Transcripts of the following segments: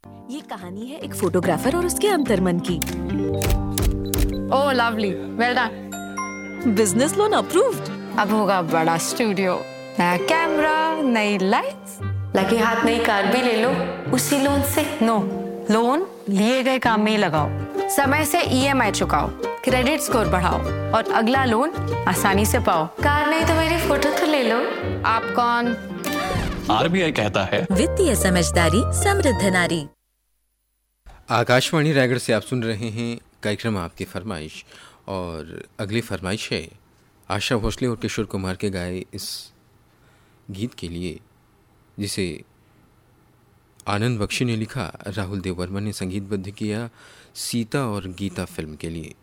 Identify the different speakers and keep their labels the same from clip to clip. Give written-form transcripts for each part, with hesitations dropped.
Speaker 1: ये कहानी है एक फोटोग्राफर और उसके अंतर्मन की।
Speaker 2: ओह lovely, well done.
Speaker 1: Business loan approved.
Speaker 2: अब होगा बड़ा स्टूडियो, नया कैमरा, नई लाइट्स, लगे हाथ नई कार भी ले लो उसी लोन से। नो, लोन लिए गए काम में ही लगाओ, समय से ईएमआई चुकाओ, क्रेडिट स्कोर बढ़ाओ और अगला लोन आसानी से पाओ। कार नहीं तो मेरी फोटो तो ले लो। आप कौन?
Speaker 3: आरबीआई कहता है
Speaker 1: वित्तीय समझदारी समृद्ध नारी।
Speaker 4: आकाशवाणी रायगढ़ से आप सुन रहे हैं कार्यक्रम आपकी फरमाइश, और अगली फरमाइश है आशा भोसले और किशोर कुमार के गाए इस गीत के लिए, जिसे आनंद बख्शी ने लिखा, राहुल देव वर्मा ने संगीतबद्ध किया सीता और गीता फिल्म के लिए।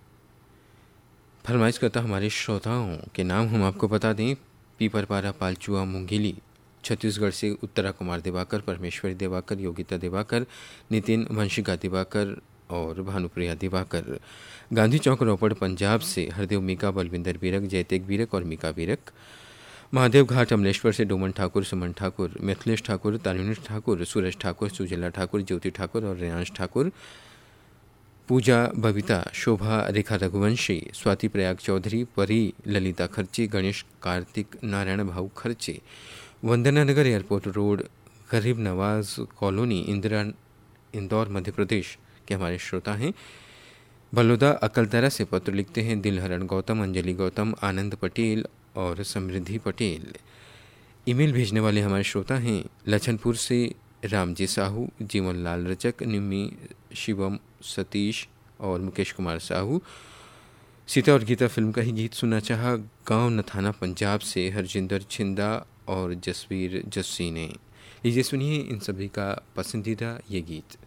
Speaker 4: फरमाइश करता हमारे श्रोताओं के नाम हम आपको बता दें। पीपरपारा पालचुआ मुंगेली छत्तीसगढ़ से उत्तरा कुमार दिवाकर, परमेश्वरी दिवाकर, योगिता दिवाकर, नितिन वंशिका दिवाकर और भानुप्रिया दिवाकर। गांधी चौक रोपड़ पंजाब से हरदेव मीका, बलविंदर बीरक, जयतेक बीरक और मीका बीरक। महादेव घाट अमलेश्वर से डोमन ठाकुर, सुमन ठाकुर, मिथिलेश ठाकुर, तारुणेश ठाकुर, सूरज ठाकुर, सुजला ठाकुर, ज्योति ठाकुर और रेयांश ठाकुर। पूजा बबीता, शोभा रेखा रघुवंशी, स्वाति प्रयाग चौधरी, परी ललिता खर्चे, गणेश कार्तिक, नारायण भाऊ खर्चे। वंदना नगर एयरपोर्ट रोड, गरीब नवाज कॉलोनी, इंदौर मध्य प्रदेश के हमारे श्रोता हैं। बलौदा अकलतरा से पत्र लिखते हैं दिलहरण गौतम, अंजलि गौतम, आनंद पटेल और समृद्धि पटेल। ईमेल भेजने वाले हमारे श्रोता हैं लछनपुर से रामजी साहू, जीवन लाल रचक, निम्मी, शिवम, सतीश और मुकेश कुमार साहू। सीता और गीता फिल्म का ही गीत सुनना चाहा गांव नथाना पंजाब से हरजिंदर छिंदा और जसवीर जस्सी ने। लीजिए सुनिए इन सभी का पसंदीदा ये गीत।